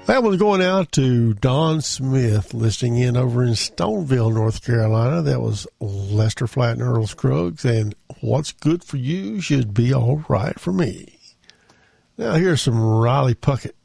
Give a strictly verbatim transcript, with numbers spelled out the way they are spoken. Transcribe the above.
That was going out to Don Smith, listening in over in Stoneville, North Carolina. That was Lester Flatt and Earl Scruggs, and What's Good for You Should Be All Right for Me. Now here's some Riley Puckett.